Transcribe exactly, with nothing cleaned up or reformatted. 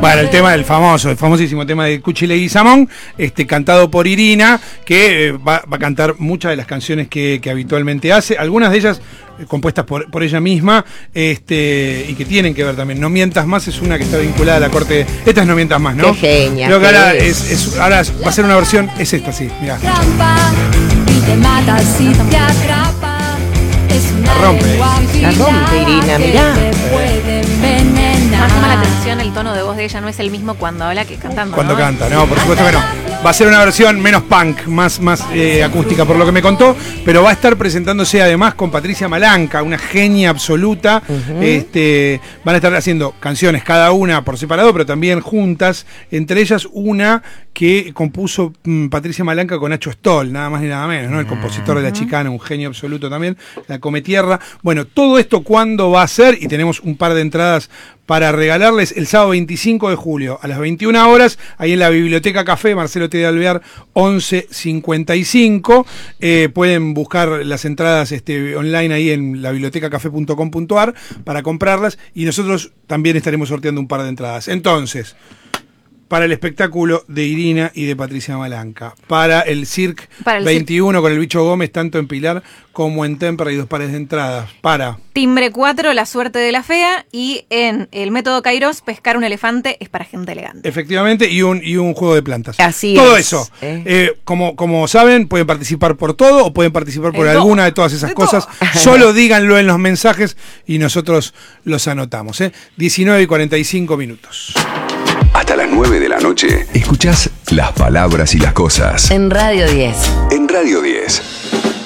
Para el tema del famoso, el famosísimo tema de Cuchi Leguizamón, este, cantado por Irina, que eh, va, va a cantar muchas de las canciones que, que habitualmente hace, algunas de ellas eh, compuestas por, por ella misma, este, y que tienen que ver también. No mientas más es una que está vinculada a la corte. Esta es No mientas más, ¿no? Qué genia. Creo que ahora, es, es, ahora va a ser una versión, es esta, sí, mirá. Y te mata si te atrapa. Es una La rompe. La rompe, Irina, mirá. Más llama la atención el tono de voz de ella, no es el mismo cuando habla que cantando. Cuando ¿no? canta, no, por supuesto que no. Va a ser una versión menos punk, más, más eh, acústica por lo que me contó, pero va a estar presentándose además con Patricia Malanca, una genia absoluta. Uh-huh. este, van a estar haciendo canciones cada una por separado, pero también juntas, entre ellas una que compuso mmm, Patricia Malanca con Nacho Stoll, nada más ni nada menos, ¿no? El compositor uh-huh. de La Chicana, un genio absoluto también, La Cometierra. Bueno, todo esto ¿cuándo va a ser? Y tenemos un par de entradas para regalarles el sábado veinticinco de julio a las veintiuna horas, ahí en la Biblioteca Café, Marcelo T. de Alvear, once cincuenta y cinco. Eh, pueden buscar las entradas este, online ahí en la biblioteca café punto com punto ar para comprarlas, y nosotros también estaremos sorteando un par de entradas. Entonces, para el espectáculo de Irina y de Patricia Malanca, para el Cirque para el veintiuno Cirque. Con el Bicho Gómez, tanto en Pilar como en Temperley, dos pares de entradas, para Timbre cuatro, La suerte de la fea, y en el Método Kairos, Pescar un elefante es para gente elegante. Efectivamente, y un, y un juego de plantas. Así todo es. eso. ¿Eh? Eh, como, como saben, pueden participar por todo o pueden participar por el alguna todo. de todas esas de cosas. Todo. Solo díganlo en los mensajes y nosotros los anotamos. ¿eh? diecinueve y cuarenta y cinco minutos. Hasta las nueve de la noche, escuchás Las Palabras y las Cosas. En Radio diez. En Radio diez.